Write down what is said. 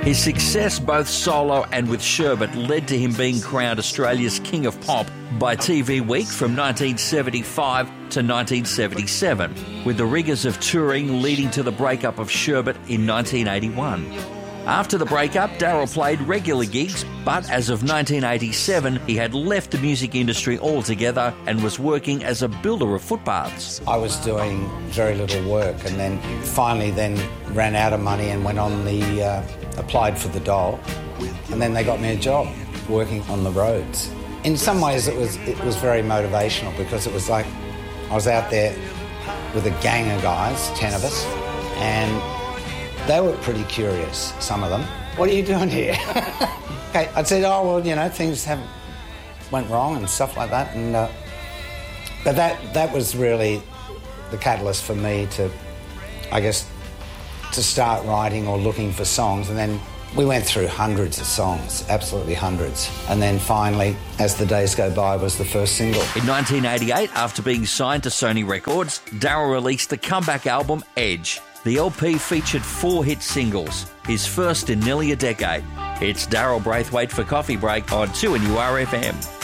His success both solo and with Sherbet led to him being crowned Australia's King of Pop by TV Week from 1975 to 1977, with the rigours of touring leading to the breakup of Sherbet in 1981. After the breakup, Daryl played regular gigs, but as of 1987, he had left the music industry altogether and was working as a builder of footpaths. I was doing very little work and then finally ran out of money and went on applied for the Dole, and then they got me a job working on the roads. In some ways it was very motivational, because it was like I was out there with a gang of guys, 10 of us, and they were pretty curious, some of them. What are you doing here? Okay, I said, things went wrong and stuff like that. And but that was really the catalyst for me to start writing or looking for songs. And then we went through hundreds of songs, absolutely hundreds. And then finally, As the Days Go By was the first single. In 1988, after being signed to Sony Records, Daryl released the comeback album Edge. The LP featured 4 hit singles, his first in nearly a decade. It's Daryl Braithwaite for Coffee Break on 2NURFM.